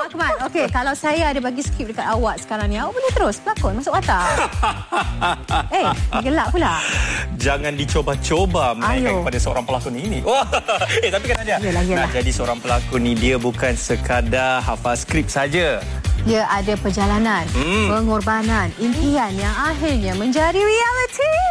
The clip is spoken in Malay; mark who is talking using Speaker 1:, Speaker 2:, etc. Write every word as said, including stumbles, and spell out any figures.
Speaker 1: Ahmad, okey, kalau saya ada bagi skrip dekat awak sekarang ni, awak boleh terus pelakon masuk watak. Eh, gelak pula.
Speaker 2: Jangan dicoba-coba menaikkan
Speaker 1: Ayo.
Speaker 2: kepada seorang pelakon ini. Wah, eh tapi kan Nadia,
Speaker 1: Yelah, yelah.
Speaker 2: nak jadi seorang pelakon ni dia bukan sekadar hafal skrip saja.
Speaker 1: Dia ada perjalanan,
Speaker 2: Hmm.
Speaker 1: pengorbanan, impian yang akhirnya menjadi reality.